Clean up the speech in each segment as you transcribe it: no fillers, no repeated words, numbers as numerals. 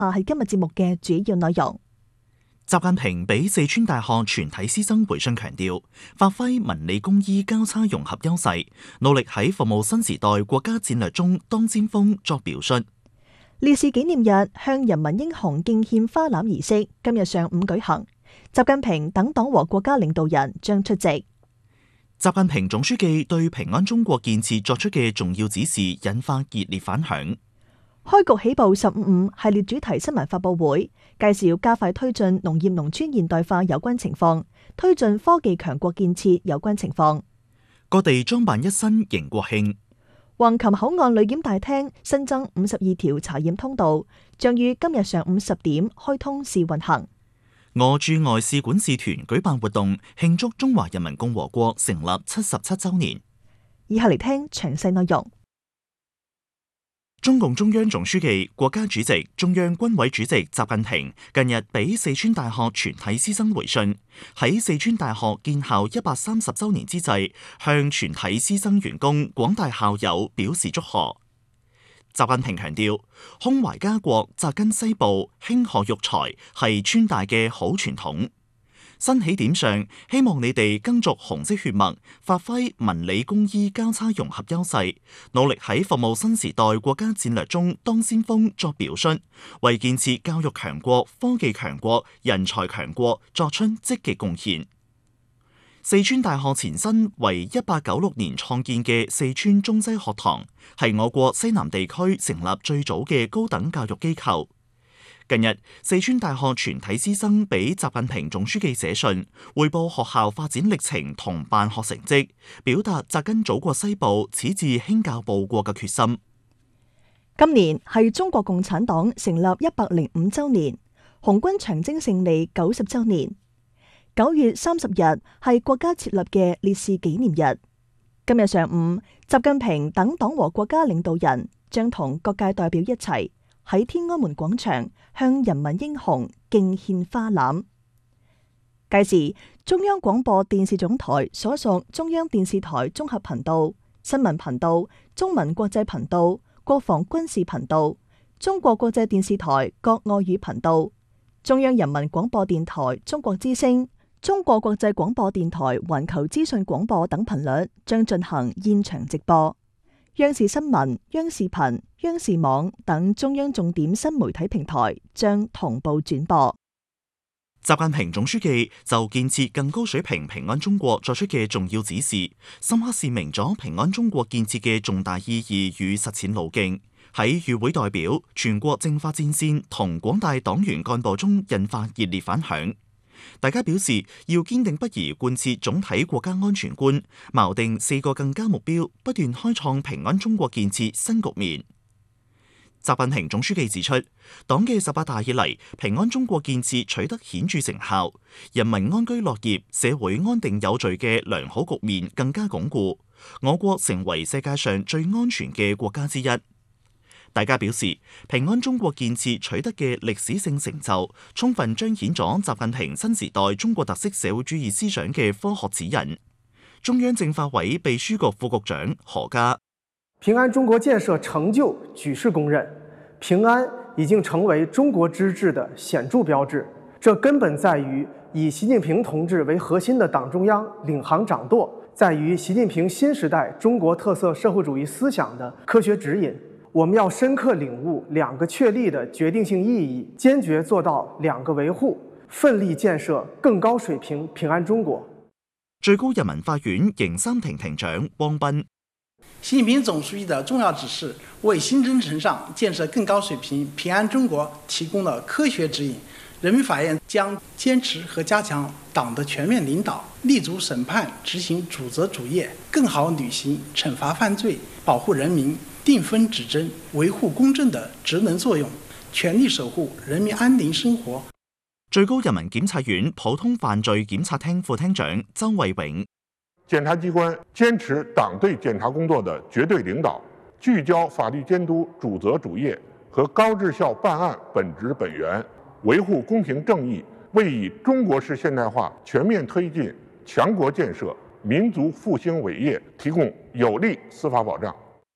係今日節目嘅主要內容。 習近平俾四川大學全體師生回信強調，發揮文理工醫交叉融合優勢，努力喺服務新時代國家戰略中當先鋒作表率。 烈士紀念日向人民英雄敬獻花籃儀式今日上午舉行，習近平等黨和國家領導人將出席。 習近平總書記對平安中國建設作出嘅重要指示引發熱烈反響。 開局起步15系列主題新聞發佈會，介紹加快推進農業農村現代化有關情況，推進科技強國建設有關情況。 各地裝扮一新迎國慶。 橫琴口岸旅檢大廳新增52條查驗通道，將於今日上午10點開通試運行。 俄駐外使館使團舉辦活動，慶祝中華人民共和國成立77週年。 以下嚟聽詳細內容。 中共中央總書記、國家主席、中央軍委主席習近平近日俾四川大學全體師生回信，喺四川大學建校130週年之際，向全體師生員工、廣大校友表示祝賀。習近平強調，胸懷家國、扎根西部、興學育才係川大嘅好傳統。新起點上，希望你哋耕耘紅色血脈，發揮文理工醫交叉融合優勢，努力喺服務新時代國家戰略中當先鋒作表率，為建設教育強國、科技強國、人才強國作出積極貢獻。四川大學前身為1896年創建嘅四川中西學堂，係我國西南地區成立最早嘅高等教育機構。近日，四川大學全體師生俾習近平總書記寫信，匯報學校發展歷程同辦學成績，表達扎根祖國西部、矢志興教報國嘅決心。 今年係中國共產黨成立105週年，紅軍長征勝利90週年。9月30日係國家設立嘅烈士紀念日。今日上午，習近平等黨和國家領導人將同各界代表一齊喺天安門廣場向人民英雄敬獻花籃。屆時，中央廣播電視總台所屬中央電視台綜合頻道、新聞頻道、中文國際頻道、國防軍事頻道、中國國際電視台各外語頻道、中央人民廣播電台中國之聲、中國國際廣播電台環球資訊廣播等頻率將進行現場直播。央視新聞、央視頻、央視網等中央重點新媒體平台將同步轉播。 習近平總書記就建設更高水平平安中國作出嘅重要指示，深刻闡明咗平安中國建設嘅重大意義與實踐路徑，喺與會代表、全國政法戰線同廣大黨員幹部中引發熱烈反響。大家表示要堅定不移貫徹總體國家安全觀，錨定4個更加目標，不斷開創平安中國建設新局面。習近平總書記指出，黨嘅18大以嚟，平安中國建設取得顯著成效，人民安居樂業、社會安定有序嘅良好局面更加鞏固，我國成為世界上最安全嘅國家之一。大家表示，平安中國建設取得嘅歷史性成就，充分彰顯咗習近平新時代中國特色社會主義思想嘅科學指引。中央政法委秘書局副局長何家： 平安中國建設成就舉世公認，平安已經成為中國之治的顯著標誌。這根本在於以習近平同志為核心的黨中央領航掌舵，在於習近平新時代中國特色社會主義思想的科學指引。我們要深刻領悟2個確立的決定性意義，堅決做到2個維護，奮力建設更高水平平安中國。 最高人民法院刑三庭庭長汪斌： 習近平總書記的重要指示，為新征程上建設更高水平平安中國提供了科學指引。人民法院將堅持和加強黨的全面領導，立足審判執行主責主業，更好履行懲罰犯罪、保護人民、定分指針、維護公正的職能作用，全力守護人民安寧生活。 最高人民檢察院普通犯罪檢察廳副廳長周衛永： 檢察機關堅持黨對檢察工作的絕對領導，聚焦法律監督主責主業和高質效辦案本質本源，維護公平正義，為以中國式現代化全面推進強國建設、民族復興偉業提供有力司法保障。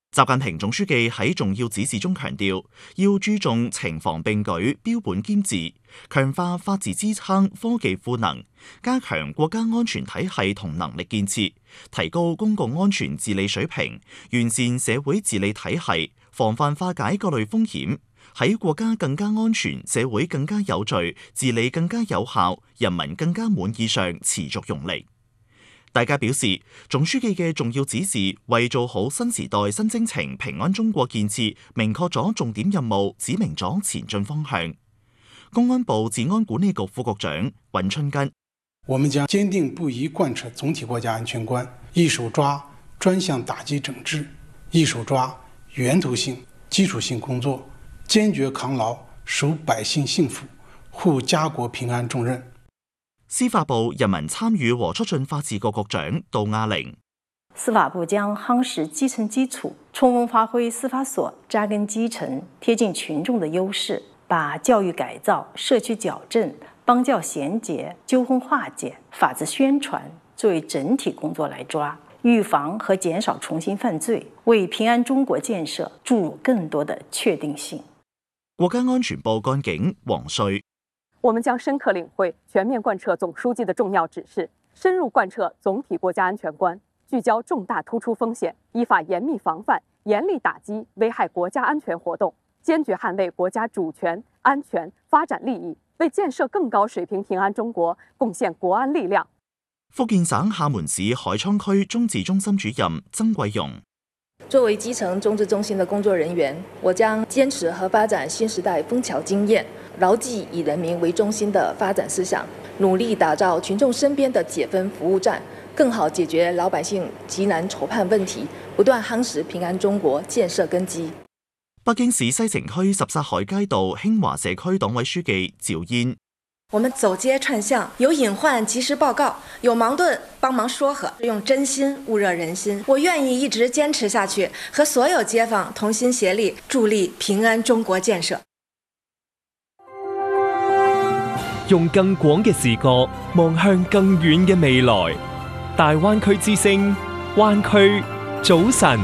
習近平總書記喺重要指示中強調，要注重情防並舉、標本兼治，強化法治支撐、科技賦能，加強國家安全體系同能力建設，提高公共安全治理水平，完善社會治理體系，防範化解各類風險，喺國家更加安全、社會更加有序、治理更加有效、人民更加滿意上持續用力。大家表示，總書記嘅重要指示為做好新時代新征程平安中國建設明確咗重點任務，指明咗前進方向。公安部治安管理局副局長尹春根： 我們將堅定不移貫徹總體國家安全觀，一手抓專項打擊整治，一手抓源頭性、基礎性工作，堅決扛牢守百姓幸福、護家國平安重任。 司法部人民參與和促進法治局局長杜亞玲： 司法部將夯實基層基礎，充分發揮司法所扎根基層、貼近群眾的優勢，把教育改造、社區矯正、邦教銜接、糾紛化解、法治宣傳作為整體工作來抓，預防和減少重新犯罪，為平安中國建設注入更多的確定性。 國家安全部幹警黃瑞： 我們將深刻領會、全面貫徹總書記的重要指示，深入貫徹總體國家安全觀，聚焦重大突出風險，依法嚴密防範、嚴厲打擊危害國家安全活動，堅決捍衛國家主權、安全、發展利益，為建設更高水平平安中國貢獻國安力量。 福建省廈門市海滄區中治中心主任曾桂容： 作為基層中治中心的工作人員，我將堅持和發展新時代楓橋經驗，牢記以人民為中心的發展思想，努力打造群眾身邊的解紛服務站，更好解決老百姓急難愁盼問題，不斷夯實平安中國建設根基。 北京市西城區13海街道興華社區黨委書記趙嫣： 我們走街串巷，有隱患及時報告，有矛盾幫忙說和，用真心焐熱人心。我願意一直堅持下去，和所有街坊同心協力，助力平安中國建設。 用更廣嘅視角望向更遠嘅未來。大灣區之聲，灣區早晨。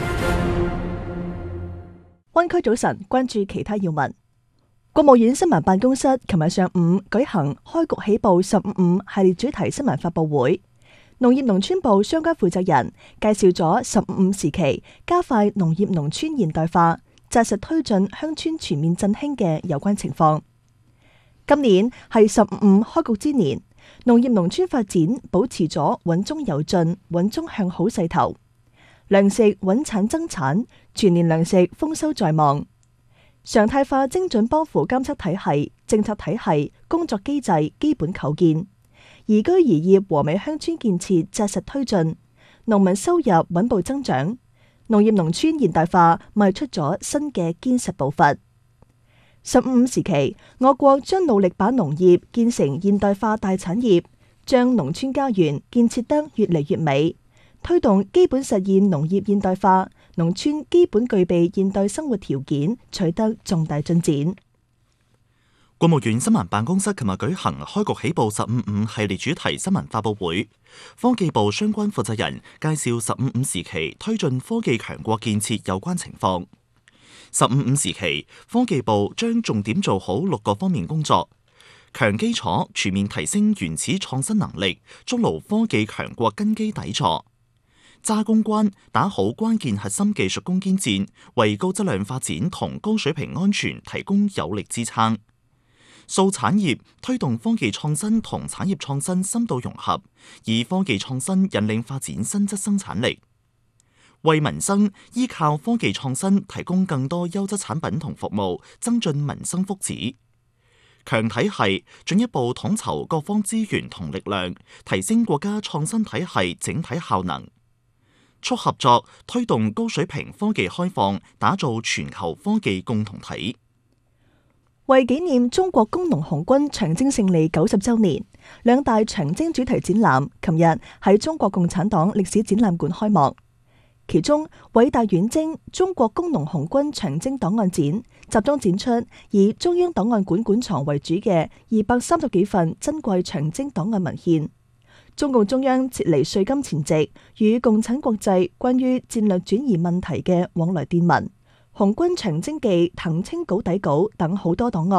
灣區早晨，關注其他要聞。國務院新聞辦公室琴日上午舉行開局起步15系列主題新聞發佈會，農業農村部相關負責人介紹咗15時期加快農業農村現代化、紮實推進鄉村全面振興嘅有關情況。今年係15開局之年，農業農村發展保持咗穩中有進、穩中向好勢頭，糧食穩產增產，全年糧食豐收在望。常態化精準幫扶監測體系、政策體系、工作機制基本構建，宜居宜業和美鄉村建設紮實推進，農民收入穩步增長，農業農村現代化邁出咗新嘅堅實步伐。15時期，我國將努力把農業建成現代化大產業，將農村家園建設得越嚟越美，推動基本實現農業現代化，農村基本具備現代生活條件，取得重大進展。 國務院新聞辦公室琴日舉行開局起步15系列主題新聞發佈會，科技部相關負責人介紹15時期推進科技強國建設有關情況。15時期，科技部將重點做好6個方面工作：強基礎，全面提升原始創新能力，築牢科技強國根基底座；揸攻關，打好關鍵核心技術攻堅戰，為高質量發展同高水平安全提供有力支撐；掃產業，推動科技創新同產業創新深度融合，以科技創新引領發展新質生產力。為民生，依靠科技創新提供更多優質產品同服務，增進民生福祉。強體系，進一步統籌各方資源同力量，提升國家創新體系整體效能。促合作，推動高水平科技開放，打造全球科技共同體。 為紀念中國工農紅軍長征勝利90週年，2大長征主題展覽琴日喺中國共產黨歷史展覽館開幕。其中，偉大遠征中國工農紅軍長征檔案展集中展出以中央檔案館館藏為主嘅230幾份珍貴長征檔案文獻， 中共中央撤離稅金前夕，與共產國際關於戰略轉移問題嘅往來電文、紅軍長征記騰清稿底稿等好多檔案。